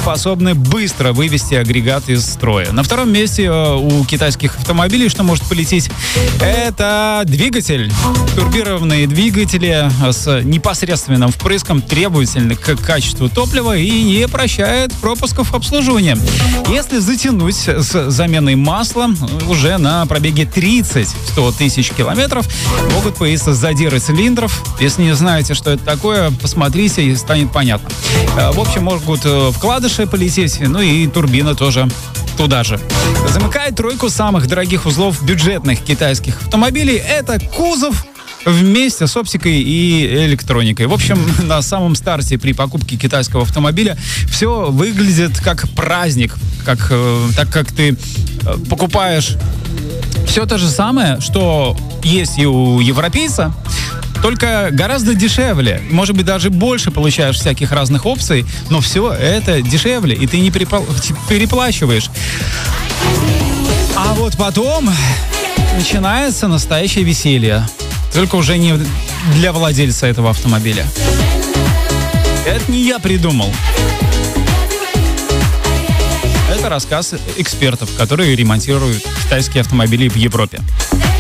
способны быстро вывести агрегат из строя. На втором месте у китайских автомобилей, что может полететь, это двигатель. Турбированные двигатели с непосредственным впрыском требовательны к качеству топлива и не прощают пропусков обслуживания. Если затянуть с заменой масла, уже на пробеге 30-100 тысяч километров могут появиться задиры цилиндров. Если не знаете, что это такое, посмотрите, и станет понятно. В общем, могут вкладыши полететь, ну и турбина тоже туда же. Замыкает тройку самых дорогих узлов бюджетных китайских автомобилей это кузов вместе с оптикой и электроникой. В общем, на самом старте при покупке китайского автомобиля все выглядит как праздник, так как ты покупаешь все то же самое, что есть и у европейца, только гораздо дешевле. Может быть, даже больше получаешь всяких разных опций, но все это дешевле, и ты не переплачиваешь. А вот потом начинается настоящее веселье. Только уже не для владельца этого автомобиля. Это не я придумал. Это рассказ экспертов, которые ремонтируют китайские автомобили в Европе.